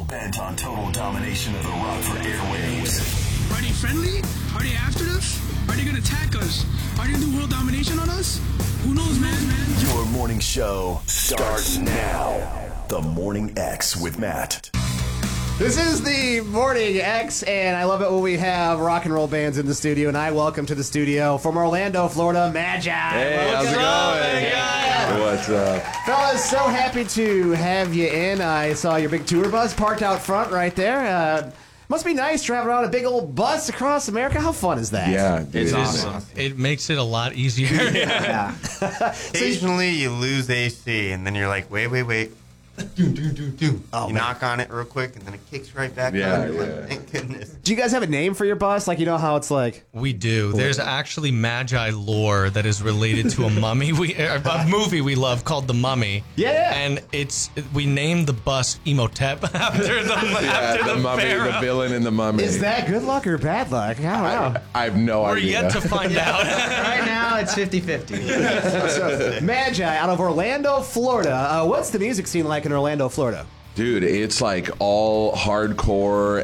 bent on total domination of the Rockford airwaves. Are they friendly? Are they after us? Are they gonna attack us? Are they gonna do world domination on us? Who knows, man? Your morning show starts now. The Morning X with Matt. This is the Morning X, and I love it when we have rock and roll bands in the studio. And I welcome to the studio from Orlando, Florida, Magi. Hey, how's it going? Yeah. What's up? Fellas, so happy to have you in. I saw your big tour bus parked out front right there. Must be nice traveling around a big old bus across America. How fun is that? Yeah, dude, It's awesome. It makes it a lot easier. Yeah. Occasionally you lose AC, and then you're like, wait. You knock on it real quick, and then it kicks right back Yeah, on. You're like, yeah. thank goodness. Do you guys have a name for your bus? Like, you know how it's like... We do. There's actually Magi lore that is related to a mummy, a movie we love called The Mummy. Yeah. And we named the bus Emotep after the mummy, pharaoh. the villain in the mummy. Is that good luck or bad luck? I don't know. I have no We're idea. yet to find out. Right now, it's 50-50. So, Magi out of Orlando, Florida. What's the music scene like in Orlando, Florida? Dude, it's like all hardcore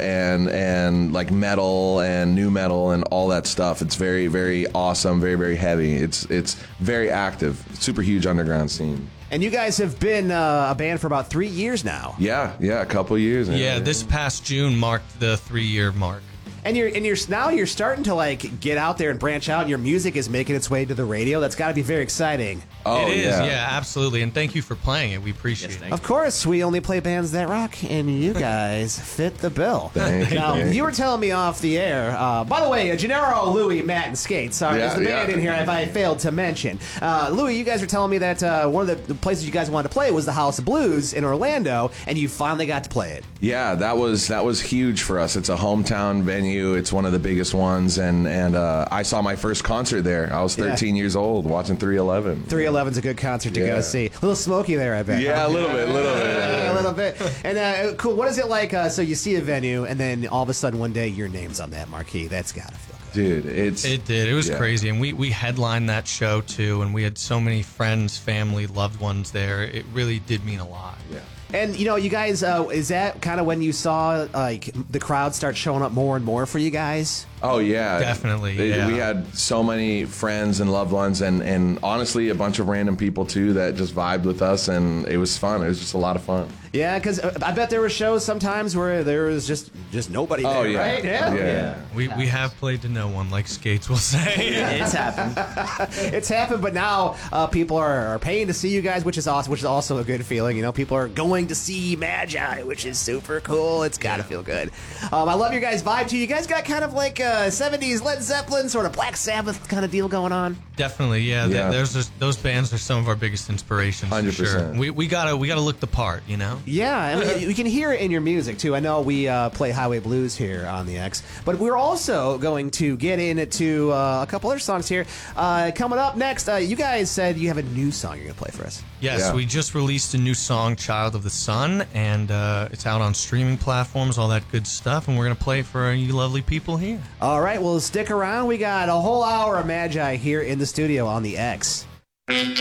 and like metal and new metal and all that stuff. It's very, very awesome, very, very heavy. It's very active, super huge underground scene. And you guys have been a band for about 3 years now. Yeah, a couple years. Yeah, this past June marked the 3-year mark. And you're starting to like get out there and branch out, and your music is making its way to the radio. That's got to be very exciting. Oh, It is, yeah, absolutely. And thank you for playing it. We appreciate it. Of course, we only play bands that rock, and you guys fit the bill. Thank Now, you. you were telling me off the air. By the way, Gennaro, Louie, Matt, and Skate. Sorry, there's the band in here if I failed to mention. Louie, you guys were telling me that one of the places you guys wanted to play was the House of Blues in Orlando, and you finally got to play it. Yeah, that was huge for us. It's a hometown venue. It's one of the biggest ones, and I saw my first concert there. I was 13 years old watching 311. 311's a good concert to go see. A little smoky there, I bet. Yeah, a little bit. A little bit. And cool. What is it like? So you see a venue, and then all of a sudden one day your name's on that marquee. That's gotta feel good. Dude, It did. It was crazy. And we headlined that show too, and we had so many friends, family, loved ones there. It really did mean a lot. Yeah. And you know, you guys, is that kind of when you saw like the crowd start showing up more and more for you guys? Oh yeah, Definitely, yeah. We had so many friends and loved ones, and honestly, a bunch of random people too that just vibed with us, and it was fun. It was just a lot of fun. Yeah, because I bet there were shows sometimes where there was just nobody there, Oh yeah, right? yeah. We have played to no one, like Skates will say. It's happened. It's happened, but now people are paying to see you guys, which is awesome, which is also a good feeling. You know, people are going to see Magi, which is super cool. It's got to feel good. I love your guys' vibe, too. You guys got kind of like 70s Led Zeppelin, sort of Black Sabbath kind of deal going on. Definitely, yeah. Those bands are some of our biggest inspirations. 100%. For sure. We gotta look the part, you know. Yeah, I mean, we can hear it in your music, too. I know we play Highway Blues here on the X, but we're also going to get into a couple other songs here. Coming up next, you guys said you have a new song you're going to play for us. Yes, Yeah. we just released a new song, Child of the Sun, and it's out on streaming platforms, all that good stuff, and we're going to play it for you lovely people here. All right, well, stick around. We got a whole hour of Magi here in the studio on the X. Thank